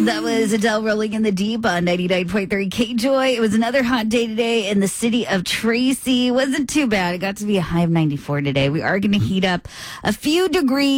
That was Adele Rolling in the Deep on 99.3 K-Joy. It was another hot day today in the city of Tracy. Wasn't too bad. It got to be a high of 94 today. We are going to heat up a few degrees.